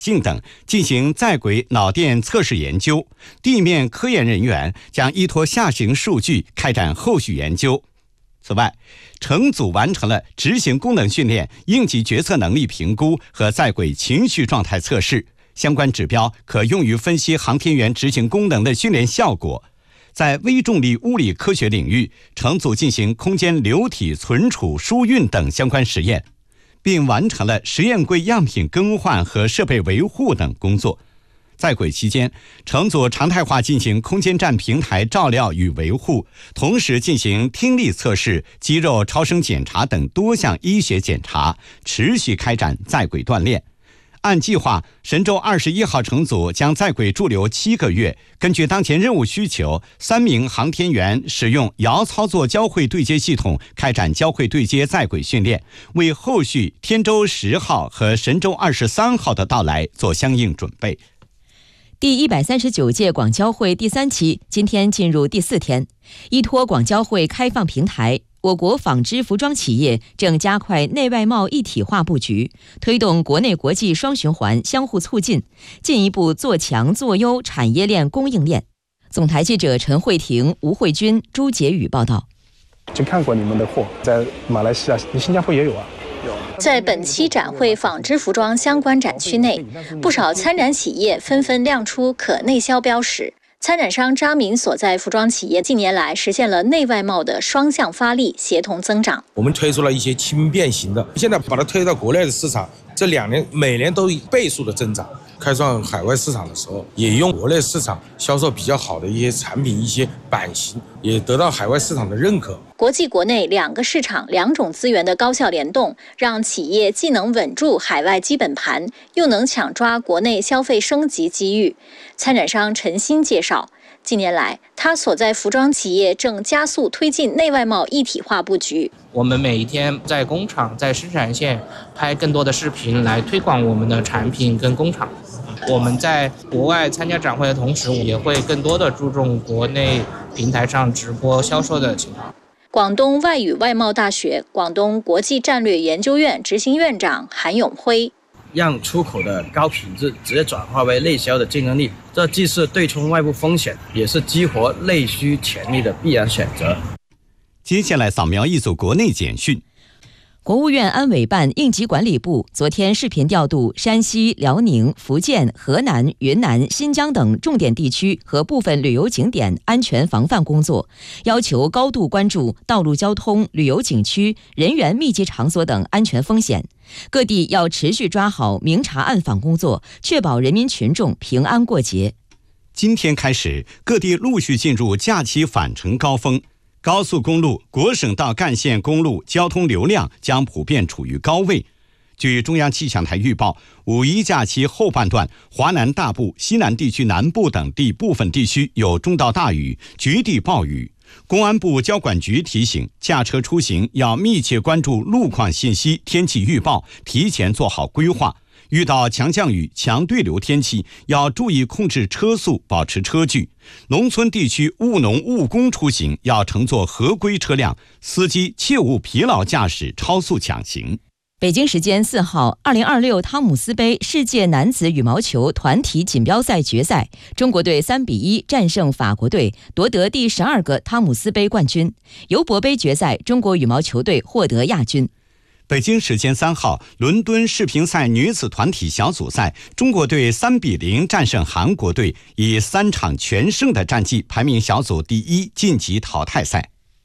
境等进行在轨脑电测试研究，地面科研人员将依托下行数据开展后续研究。此外，乘组完成了执行功能训练、应急决策能力评估和在轨情绪状态测试，相关指标可用于分析航天员执行功能的训练效果。在微重力物理科学领域，乘组进行空间流体存储、输运等相关实验，并完成了实验柜样品更换和设备维护等工作。在轨期间，乘组常态化进行空间站平台照料与维护，同时进行听力测试、肌肉超声检查等多项医学检查，持续开展在轨锻炼。按计划，神舟21号乘组将在轨驻留7个月。根据当前任务需求，3名航天员使用遥操作交会对接系统开展交会对接在轨训练，为后续天舟10号和神舟23号的到来做相应准备。 第139届广交会第3期今天进入第4天，依托广交会开放平台，我国纺织服装企业正加快内外贸一体化布局，推动国内国际双循环相互促进，进一步做强做优产业链供应链。总台记者陈慧婷、吴慧君、朱杰宇报道。 就看过你们的货，在马来西亚、新加坡也有啊。 在本期展会纺织服装相关展区内，不少参展企业纷纷亮出可内销标识。参展商张明所在服装企业近年来实现了内外贸的双向发力，协同增长。 我们推出了一些轻便型的，现在把它推到国内的市场，这2年每年都倍数的增长。开创海外市场的时候，也用国内市场销售比较好的一些产品、一些版型，也得到海外市场的认可。 国际国内2个市场2种资源的高效联动，让企业既能稳住海外基本盘，又能抢抓国内消费升级机遇。参展商陈鑫介绍，近年来他所在服装企业正加速推进内外贸一体化布局。 我们每一天在工厂、在生产线拍更多的视频来推广我们的产品跟工厂。我们在国外参加展会的同时，也会更多的注重国内平台上直播销售的情况。 广东外语外贸大学广东国际战略研究院执行院长韩永辉， 让出口的高品质直接转化为内销的竞争力，这既是对冲外部风险，也是激活内需潜力的必然选择。 接下来扫描一组国内简讯。 国务院安委办应急管理部昨天视频调度山西、辽宁、福建、河南、云南、新疆等重点地区和部分旅游景点安全防范工作，要求高度关注道路交通、旅游景区、人员密集场所等安全风险。各地要持续抓好明察暗访工作，确保人民群众平安过节。 今天开始，各地陆续进入假期返程高峰。高速公路、国省道干线公路交通流量将普遍处于高位。据中央气象台预报，5一假期后半段，华南大部、西南地区南部等地部分地区有中到大雨，局地暴雨。公安部交管局提醒，驾车出行要密切关注路况信息、天气预报，提前做好规划。遇到强降雨、强对流天气，要注意控制车速，保持车距。农村地区务农务工出行要乘坐合规车辆，司机切勿疲劳驾驶、超速抢行。 北京时间4号，2026汤姆斯杯世界男子羽毛球团体锦标赛决赛，中国队3-1战胜法国队，夺得第12个汤姆斯杯冠军。尤伯杯决赛，中国羽毛球队获得亚军。 北京时间3号，伦敦世乒赛女子团体小组赛，中国队3-0战胜韩国队，以3场全胜的战绩排名小组第1，晋级淘汰赛。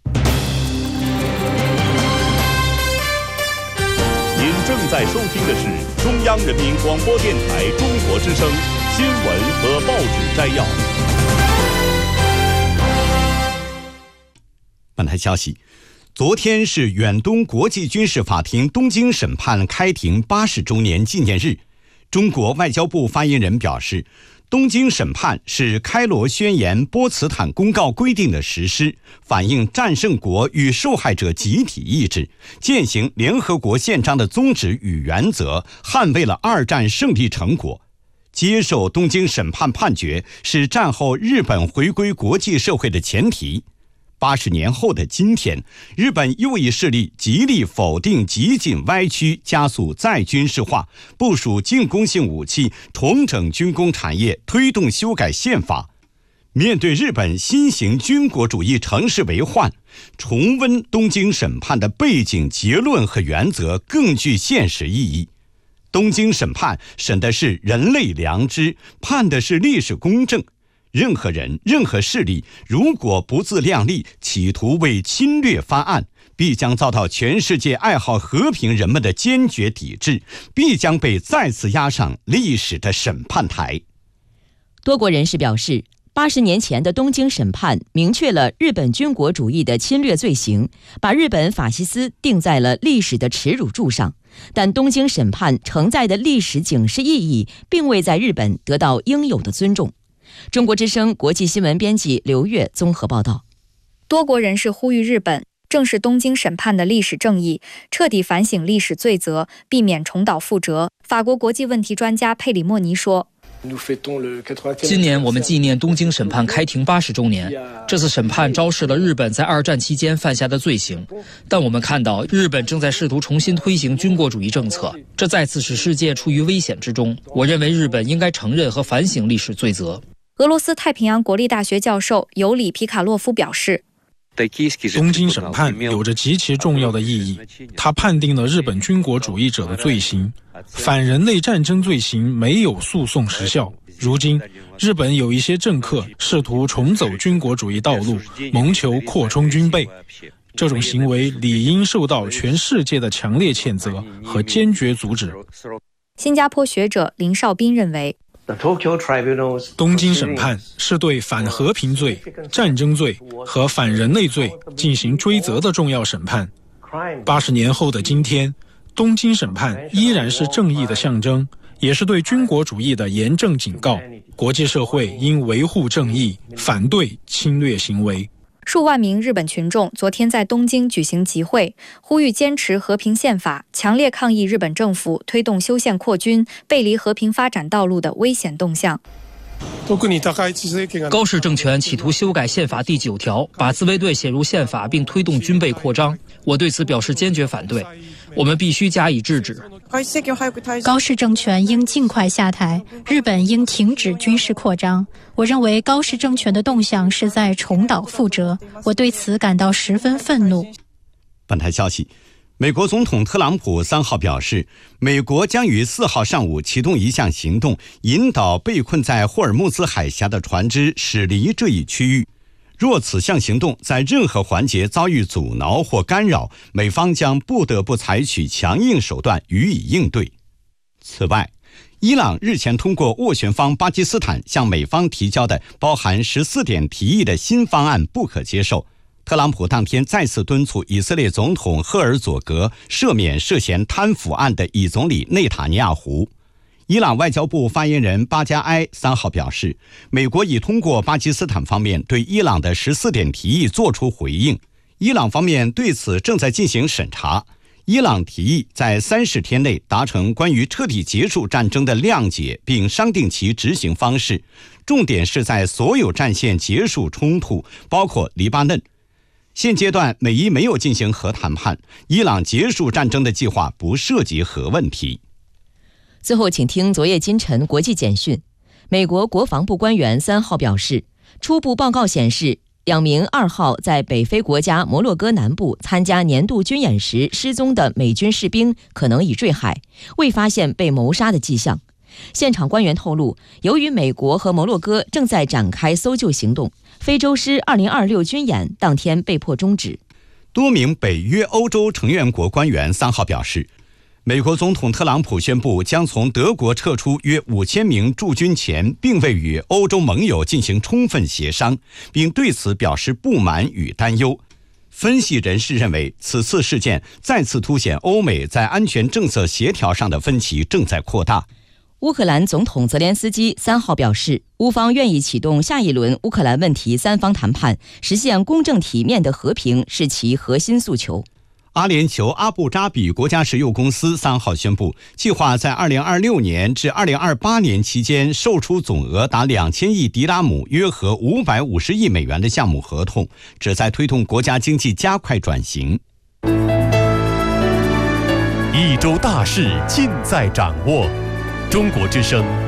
您正在收听的是中央人民广播电台中国之声新闻和报纸摘要。 本台消息，昨天是远东国际军事法庭东京审判开庭80周年纪念日。中国外交部发言人表示，东京审判是开罗宣言、波茨坦公告规定的实施，反映战胜国与受害者集体意志，践行联合国宪章的宗旨与原则，捍卫了2战胜利成果。接受东京审判判决是战后日本回归国际社会的前提。 80年后的今天，日本右翼势力极力否定激进歪曲，加速再军事化，部署进攻性武器，重整军工产业，推动修改宪法。面对日本新型军国主义城市为患，重温东京审判的背景、结论和原则更具现实意义。东京审判审的是人类良知，判的是历史公正。任何人、任何势力，如果不自量力，企图为侵略翻案，必将遭到全世界爱好和平人们的坚决抵制，必将被再次押上历史的审判台。 多国人士表示，80年前的东京审判明确了日本军国主义的侵略罪行，把日本法西斯定在了历史的耻辱柱上。但东京审判承载的历史警示意义，并未在日本得到应有的尊重。中国之声国际新闻编辑刘月综合报道。 多国人士呼吁日本正视东京审判的历史正义，彻底反省历史罪责，避免重蹈覆辙。法国国际问题专家佩里莫尼说， 今年我们纪念东京审判开庭80周年。这次审判昭示了日本在2战期间犯下的罪行，但我们看到日本正在试图重新推行军国主义政策，这再次使世界处于危险之中。我认为日本应该承认和反省历史罪责。 俄罗斯太平洋国立大学教授尤里皮卡洛夫表示， 东京审判有着极其重要的意义，它判定了日本军国主义者的罪行，反人类战争罪行没有诉讼时效。如今，日本有一些政客试图重走军国主义道路，谋求扩充军备，这种行为理应受到全世界的强烈谴责和坚决阻止。 新加坡学者林少斌认为， 东京审判是对反和平罪、战争罪和反人类罪进行追责的重要审判。80年后的今天，东京审判依然是正义的象征，也是对军国主义的严正警告。国际社会应维护正义，反对侵略行为。 数万名日本群众昨天在东京举行集会，呼吁坚持和平宪法，强烈抗议日本政府推动修宪扩军、背离和平发展道路的危险动向。 高市政权企图修改宪法第9条，把自卫队写入宪法并推动军备扩张，我对此表示坚决反对，我们必须加以制止。 高市政权应尽快下台，日本应停止军事扩张。我认为高市政权的动向是在重蹈覆辙，我对此感到十分愤怒。 本台消息，美国总统特朗普3号表示，美国将于4号上午启动一项行动，引导被困在霍尔木兹海峡的船只驶离这一区域。若此项行动在任何环节遭遇阻挠或干扰，美方将不得不采取强硬手段予以应对。此外，伊朗日前通过斡旋方巴基斯坦向美方提交的包含14点提议的新方案不可接受。特朗普当天再次敦促以色列总统赫尔佐格赦免涉嫌贪腐案的以总理内塔尼亚胡。伊朗外交部发言人巴加埃3号表示，美国已通过巴基斯坦方面对伊朗的14点提议作出回应，伊朗方面对此正在进行审查。伊朗提议在30天内达成关于彻底结束战争的谅解，并商定其执行方式，重点是在所有战线结束冲突，包括黎巴嫩。现阶段美伊没有进行核谈判，伊朗结束战争的计划不涉及核问题。 最后请听昨夜今晨国际简讯。美国国防部官员3号表示，初步报告显示2名2号在北非国家摩洛哥南部参加年度军演时失踪的美军士兵可能已坠海，未发现被谋杀的迹象。现场官员透露，由于美国和摩洛哥正在展开搜救行动，非洲狮2026军演当天被迫终止。 多名北约欧洲成员国官员3号表示，美国总统特朗普宣布将从德国撤出约5000名驻军前，并未与欧洲盟友进行充分协商，并对此表示不满与担忧。分析人士认为，此次事件再次凸显欧美在安全政策协调上的分歧正在扩大。 乌克兰总统泽连斯基3号表示，乌方愿意启动下一轮乌克兰问题3方谈判，实现公正体面的和平是其核心诉求。 阿联酋阿布扎比国家石油公司3号宣布，计划在2026年至2028年期间售出总额达2000亿迪拉姆，约合550亿美元的项目合同，旨在推动国家经济加快转型。 一周大事尽在掌握，中国之声